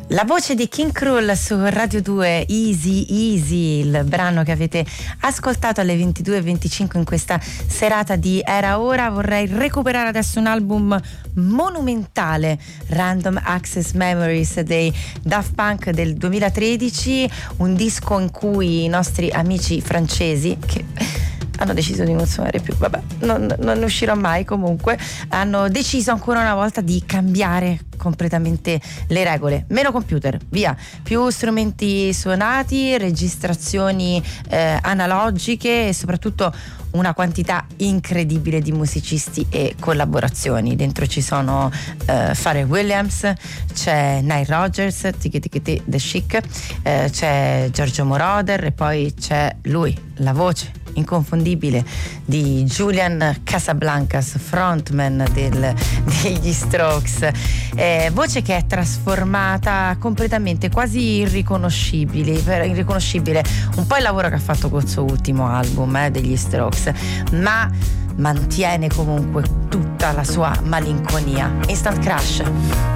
La voce di King Krul su Radio 2, Easy Easy, il brano che avete ascoltato alle 22:25 in questa serata di Era Ora. Vorrei recuperare adesso un album monumentale, Random Access Memories dei Daft Punk del 2013, un disco in cui i nostri amici francesi, che hanno deciso di non suonare più, vabbè, non ne uscirò mai, comunque hanno deciso ancora una volta di cambiare completamente le regole. Meno computer, via, più strumenti suonati, registrazioni analogiche e soprattutto una quantità incredibile di musicisti e collaborazioni. Dentro ci sono Pharrell Williams, c'è Nile Rodgers, Tiki Tiki Tiki The Chic, c'è Giorgio Moroder e poi c'è lui, la voce inconfondibile di Julian Casablancas, frontman degli Strokes, voce che è trasformata completamente, quasi irriconoscibile, un po' il lavoro che ha fatto col suo ultimo album degli Strokes, ma mantiene comunque tutta la sua malinconia. Instant Crush.